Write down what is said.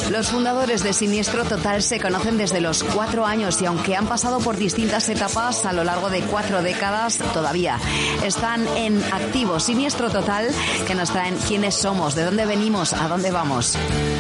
Los fundadores de Siniestro Total se conocen desde los 4 años y aunque han pasado por distintas etapas a lo largo de 4 décadas, todavía están en activo. Siniestro Total, que nos traen quiénes somos, de dónde venimos, a dónde vamos.